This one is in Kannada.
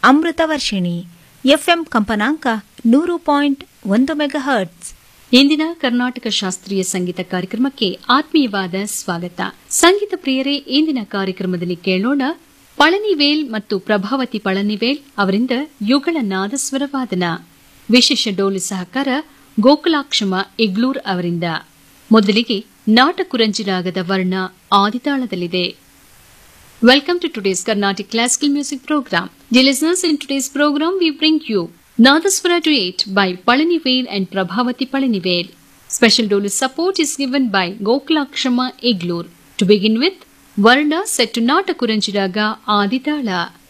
ಅಮೃತ ವರ್ಷಿಣಿ ಎಫ್ಎಂ ಕಂಪನಾಂಕ 100.1 ಮೆಗಾಹರ್ಟ್ಸ್. ಇಂದಿನ ಕರ್ನಾಟಕ ಶಾಸ್ತ್ರೀಯ ಸಂಗೀತ ಕಾರ್ಯಕ್ರಮಕ್ಕೆ ಆತ್ಮೀಯವಾದ ಸ್ವಾಗತ. ಸಂಗೀತ ಪ್ರಿಯರೇ, ಇಂದಿನ ಕಾರ್ಯಕ್ರಮದಲ್ಲಿ ಕೇಳೋಣ ಪಳನಿವೇಲ್ ಮತ್ತು ಪ್ರಭಾವತಿ ಪಳನಿವೇಲ್ ಅವರಿಂದ ಯುಗಳ ನಾದಸ್ವರ ವಾದನ. ವಿಶೇಷ ಡೋಲು ಸಹಕಾರ ಗೋಕುಲಾಕ್ಷಮ ಇಗ್ಲೂರ್ ಅವರಿಂದ. ಮೊದಲಿಗೆ ನಾಟಕುರಂಜಿ ರಾಗದ ವರ್ಣ ಆದಿತಾಳದಲ್ಲಿದೆ. Welcome to today's Carnatic Classical Music Program. Dear listeners, in today's program we bring you Nadaswara Duet by Palanivel and Prabhavati Palanivel. Special dolu support is given by Gokulakshama Iglur. To begin with, Varna set to Natakuranji Raga Aditala.